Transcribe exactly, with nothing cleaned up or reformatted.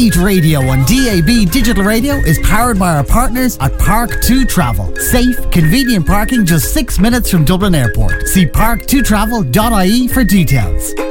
Beat Radio on D A B Digital Radio is powered by our partners at Park two Travel. Safe, convenient parking just six minutes from Dublin Airport. See park two travel dot I E for details.